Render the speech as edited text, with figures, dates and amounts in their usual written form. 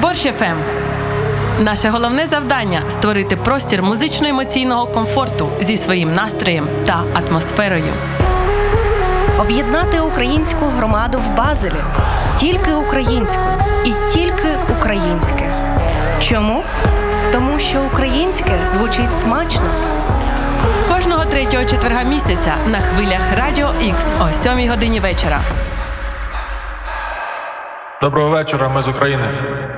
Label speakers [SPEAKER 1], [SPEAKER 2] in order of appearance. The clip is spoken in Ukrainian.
[SPEAKER 1] Порш ФМ. Наше головне завдання – створити простір музично-емоційного комфорту зі своїм настроєм та атмосферою.
[SPEAKER 2] Об'єднати українську громаду в Базелі. Тільки українську і тільки українське. Чому? Тому що українське звучить смачно.
[SPEAKER 1] Кожного третього четверга місяця на хвилях Радіо X о 7 годині вечора.
[SPEAKER 3] Доброго вечора, ми з України.